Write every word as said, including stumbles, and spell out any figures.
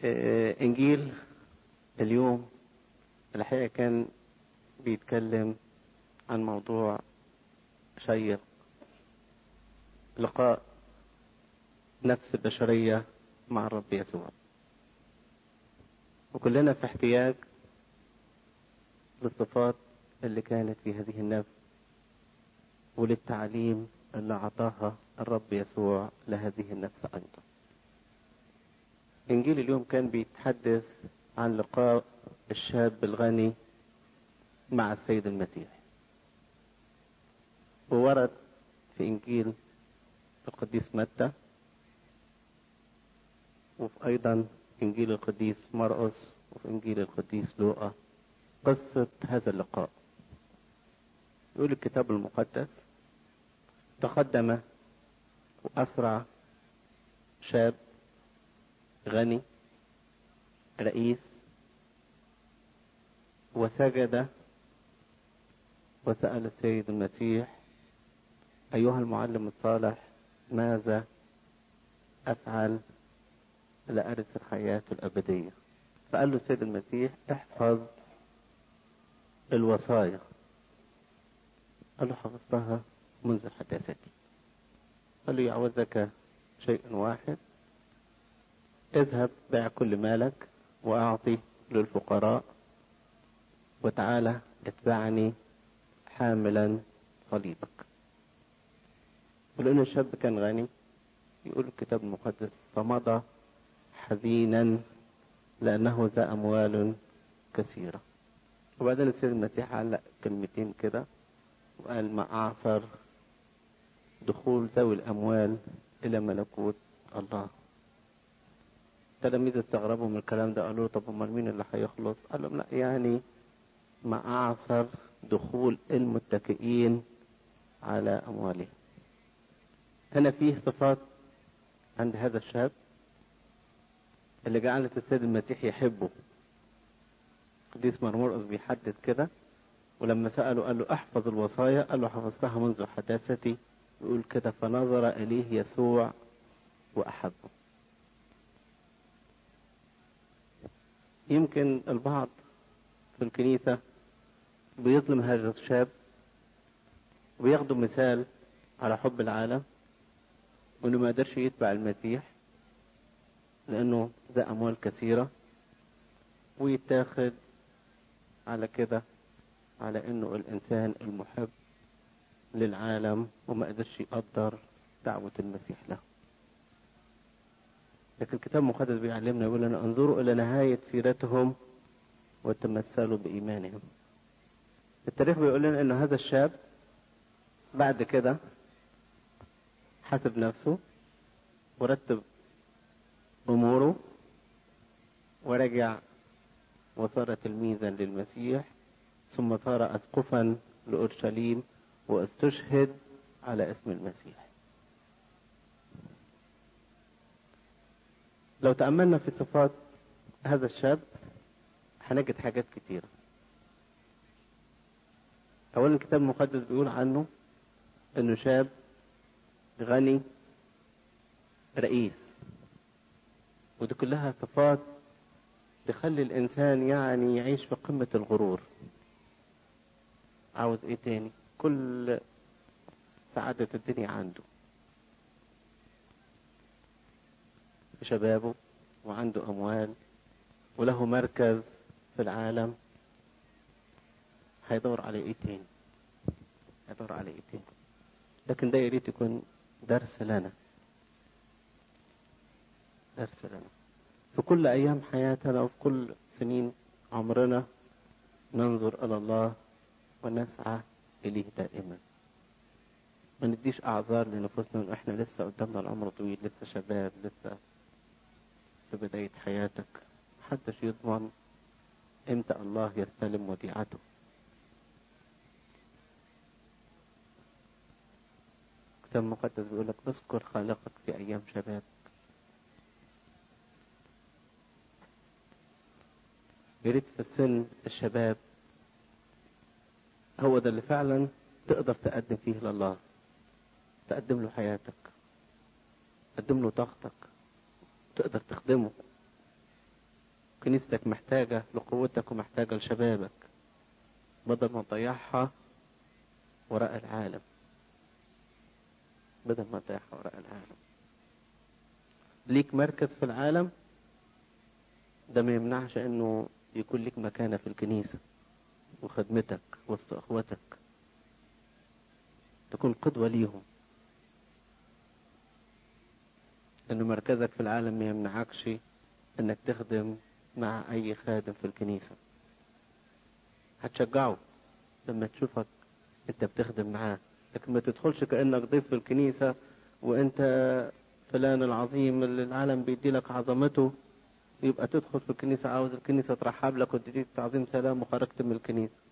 إنجيل اليوم الحقيقة كان بيتكلم عن موضوع شيق، لقاء نفس البشرية مع الرب يسوع، وكلنا في احتياج للصفات اللي كانت في هذه النفس وللتعليم اللي أعطاها الرب يسوع لهذه النفس أيضا. إنجيل اليوم كان بيتحدث عن لقاء الشاب الغني مع السيد المسيح، وورد في إنجيل القديس متى وفي أيضا إنجيل القديس مرقس وفي إنجيل القديس لوقا قصة هذا اللقاء. يقول الكتاب المقدس: تقدم وأسرع شاب غني رئيس وسجد وسأل السيد المسيح: أيها المعلم الصالح، ماذا أفعل لأرث الحياة الأبدية؟ فقال له السيد المسيح: احفظ الوصايا. قال له: حفظتها منذ حداثتي. قال له: يعوزك شيء واحد، اذهب بيع كل مالك وأعطي للفقراء وتعالى اتبعني حاملا صليبك. ولأن الشاب كان غني، يقول الكتاب المقدس: فمضى حزينا لأنه ذا أموال كثيرة. وبعدين السيد المسيح علق كلمتين كده وقال: ما أعثر دخول ذوي الأموال إلى ملكوت الله. التلاميذ استغربوا من الكلام ده، قالوا: طب امال مين اللي هيخلص؟ قال لهم: لا، يعني ما أعثر دخول المتكئين على أموالهم. هنا فيه صفات عند هذا الشاب اللي جعلت السيد المسيح يحبه. قديس مرمرقس بيحدث كده، ولما سأله قال له: احفظ الوصايا. قال له: حفظتها منذ حداثتي. يقول كده: فنظر إليه يسوع وأحبه. يمكن البعض في الكنيسة بيظلم هذا الشاب وبياخدوا مثال على حب العالم وانه ما قدرش يتبع المسيح لانه ذا اموال كثيرة، ويتاخد على كده على انه الانسان المحب للعالم وما قدرش يقدر دعوة المسيح له. لكن الكتاب المقدس بيعلمنا، يقول لنا: انظروا الى نهاية سيرتهم وتمثلوا بإيمانهم. التاريخ بيقول لنا ان هذا الشاب بعد كده حسب نفسه ورتب اموره ورجع وصار تلميذا للمسيح، ثم صار اسقفا لأورشليم واستشهد على اسم المسيح. لو تأملنا في صفات هذا الشاب هنجد حاجات كتيرة. اولا الكتاب المقدس بيقول عنه انه شاب غني رئيس، ودي كلها صفات تخلي الانسان يعني يعيش في قمة الغرور. عاوز ايه تاني؟ كل سعادة الدنيا عنده في شبابه، وعنده اموال، وله مركز في العالم. هيدور على ايه تاني؟ هيدور على ايه تاني؟ لكن ده يريد يكون درس لنا، درس لنا في كل ايام حياتنا وفي كل سنين عمرنا، ننظر الى الله ونسعى اليه دائما. ما نديش اعذار لنفوسنا ان احنا لسه قدامنا العمر طويل، لسه شباب، لسه في بداية حياتك. محدش يضمن امتى الله يستلم وديعته. الكتاب المقدس بيقول لك: اذكر خالقك في ايام شبابك. يريد في سن الشباب هو ده اللي فعلا تقدر تقدم فيه لله، تقدم له حياتك، تقدم له طاقتك، تقدر تخدمه. كنيستك محتاجة لقوتك ومحتاجة لشبابك، بدل ما تضيعها وراء العالم، بدل ما تضيعها وراء العالم. ليك مركز في العالم، ده ما يمنعش انه يكون لك مكانة في الكنيسة وخدمتك وسط اخوتك، تكون قدوة ليهم. انه مركزك في العالم ما يمنعكش انك تخدم مع اي خادم في الكنيسة، هتشجعه لما تشوفك انت بتخدم معاه. لكن ما تدخلش كأنك ضيف في الكنيسة وانت فلان العظيم اللي العالم بيدي لك عظمته، يبقى تدخل في الكنيسة عاوز الكنيسة ترحب لك وتديك تعظيم سلام وخرجت من الكنيسة.